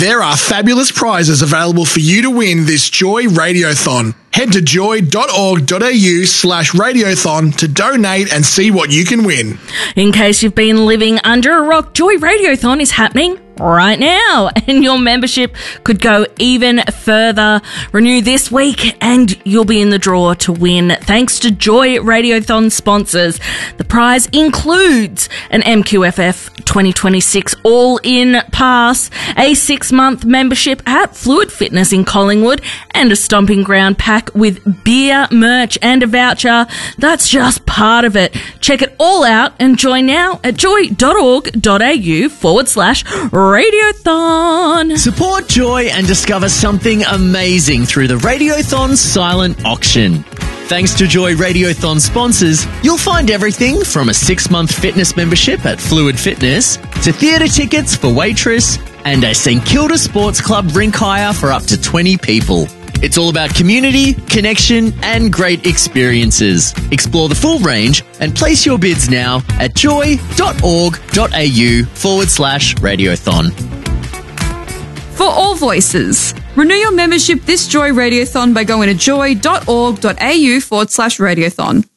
There are fabulous prizes available for you to win this Joy Radiothon. Head to joy.org.au/radiothon to donate and see what you can win. In case you've been living under a rock, Joy Radiothon is happening right now, and your membership could go even further. Renew this week and you'll be in the draw to win, thanks to Joy Radiothon sponsors. The prize includes an MQFF 2026 all-in pass, a 6-month membership at Fluid Fitness in Collingwood, and a Stomping Ground pack with beer, merch and a voucher. That's just part of it. Check it all out and join now at joy.org.au/Radiothon. Support Joy and discover something amazing through the Radiothon silent auction. Thanks to Joy Radiothon sponsors, you'll find everything from a 6-month fitness membership at Fluid Fitness to theatre tickets for Waitress and a St Kilda Sports Club rink hire for up to 20 people. It's all about community, connection and great experiences. Explore the full range and place your bids now at joy.org.au/Radiothon. For all voices, renew your membership this Joy Radiothon by going to joy.org.au/Radiothon.